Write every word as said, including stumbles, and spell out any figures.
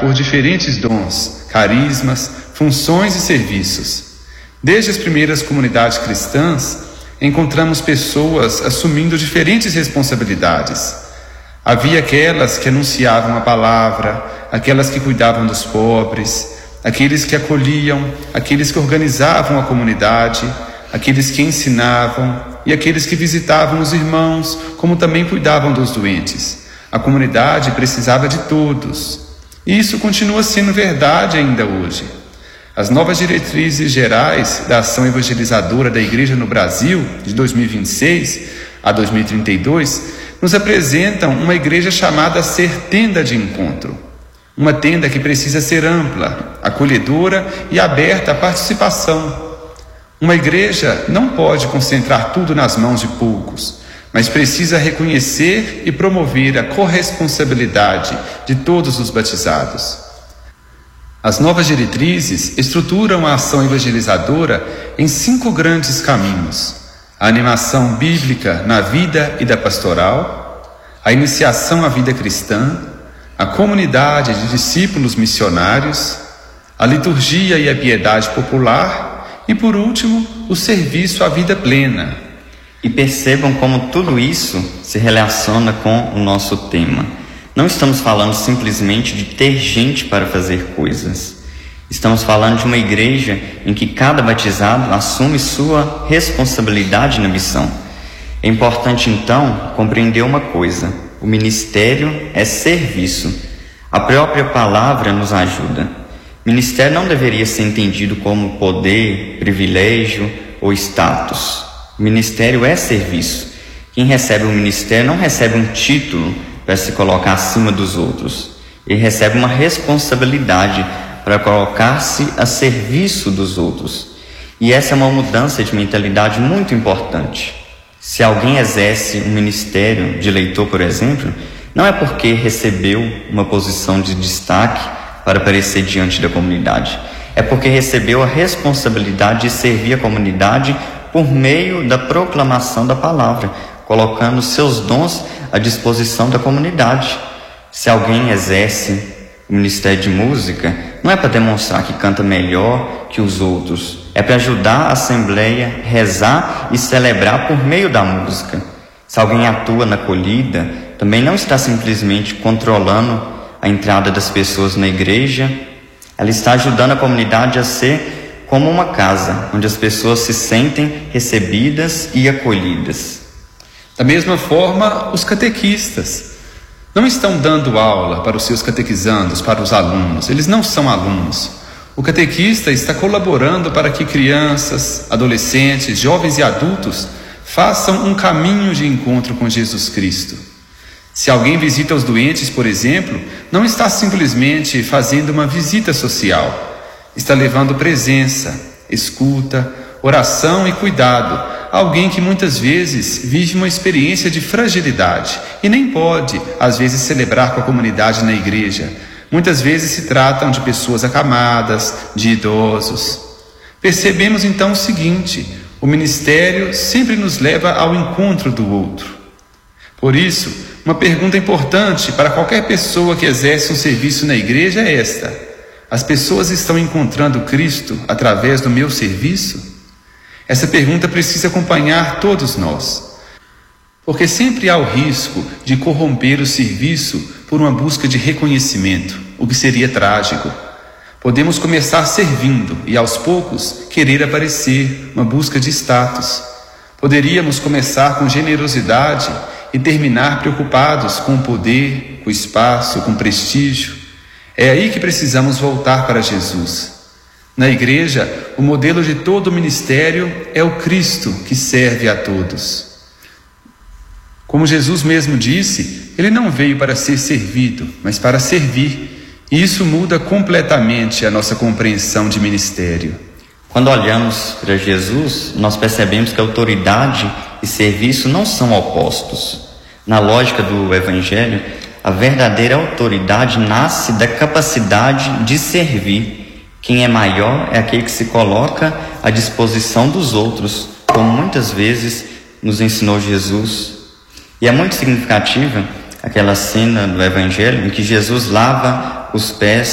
por diferentes dons, carismas, funções e serviços. Desde as primeiras comunidades cristãs, encontramos pessoas assumindo diferentes responsabilidades. Havia aquelas que anunciavam a palavra, aquelas que cuidavam dos pobres, aqueles que acolhiam, aqueles que organizavam a comunidade, aqueles que ensinavam e aqueles que visitavam os irmãos, como também cuidavam dos doentes. A comunidade precisava de todos. E isso continua sendo verdade ainda hoje. As novas diretrizes gerais da ação evangelizadora da Igreja no Brasil, de dois mil e vinte e seis a dois mil e trinta e dois, nos apresentam uma igreja chamada a ser tenda de encontro. Uma tenda que precisa ser ampla, acolhedora e aberta à participação. Uma igreja não pode concentrar tudo nas mãos de poucos, mas precisa reconhecer e promover a corresponsabilidade de todos os batizados. As novas diretrizes estruturam a ação evangelizadora em cinco grandes caminhos: a animação bíblica na vida e da pastoral, a iniciação à vida cristã, a comunidade de discípulos missionários, a liturgia e a piedade popular e, por último, o serviço à vida plena. E percebam como tudo isso se relaciona com o nosso tema. Não estamos falando simplesmente de ter gente para fazer coisas. Estamos falando de uma igreja em que cada batizado assume sua responsabilidade na missão. É importante, então, compreender uma coisa: o ministério é serviço. A própria palavra nos ajuda. Ministério não deveria ser entendido como poder, privilégio ou status. O ministério é serviço. Quem recebe o ministério não recebe um título para se colocar acima dos outros. Ele recebe uma responsabilidade para colocar-se a serviço dos outros. E essa é uma mudança de mentalidade muito importante. Se alguém exerce um ministério de leitor, por exemplo, não é porque recebeu uma posição de destaque para aparecer diante da comunidade. É porque recebeu a responsabilidade de servir a comunidade por meio da proclamação da palavra, colocando seus dons à disposição da comunidade. Se alguém exerce o ministério de música, não é para demonstrar que canta melhor que os outros, é para ajudar a assembleia, rezar e celebrar por meio da música. Se alguém atua na acolhida, também não está simplesmente controlando a entrada das pessoas na igreja, ela está ajudando a comunidade a ser como uma casa, onde as pessoas se sentem recebidas e acolhidas. Da mesma forma, os catequistas não estão dando aula para os seus catequizandos, para os alunos. Eles não são alunos. O catequista está colaborando para que crianças, adolescentes, jovens e adultos façam um caminho de encontro com Jesus Cristo. Se alguém visita os doentes, por exemplo, não está simplesmente fazendo uma visita social. Está levando presença, escuta, oração e cuidado a alguém que muitas vezes vive uma experiência de fragilidade e nem pode, às vezes, celebrar com a comunidade na igreja. Muitas vezes se tratam de pessoas acamadas, de idosos. Percebemos então o seguinte: o ministério sempre nos leva ao encontro do outro. Por isso, uma pergunta importante para qualquer pessoa que exerce um serviço na igreja é esta: as pessoas estão encontrando Cristo através do meu serviço? Essa pergunta precisa acompanhar todos nós, porque sempre há o risco de corromper o serviço por uma busca de reconhecimento, o que seria trágico. Podemos começar servindo e, aos poucos, querer aparecer, uma busca de status. Poderíamos começar com generosidade e terminar preocupados com o poder, com o espaço, com o prestígio. É aí que precisamos voltar para Jesus. Na igreja, o modelo de todo o ministério é o Cristo que serve a todos. Como Jesus mesmo disse, ele não veio para ser servido, mas para servir. E isso muda completamente a nossa compreensão de ministério. Quando olhamos para Jesus, nós percebemos que autoridade e serviço não são opostos. Na lógica do Evangelho, a verdadeira autoridade nasce da capacidade de servir. Quem é maior é aquele que se coloca à disposição dos outros, como muitas vezes nos ensinou Jesus. E é muito significativa aquela cena do Evangelho em que Jesus lava os pés